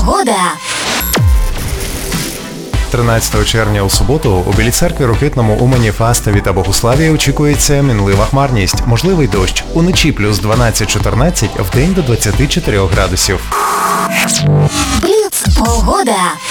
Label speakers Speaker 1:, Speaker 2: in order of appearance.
Speaker 1: погода.
Speaker 2: 13 червня у суботу у Білій Церкві, Рокитному, Умані, Фастові та Богуславі очікується мінлива хмарність, можливий дощ. Уночі плюс 12-14, вдень до 24 градусів.
Speaker 1: Бліц погода.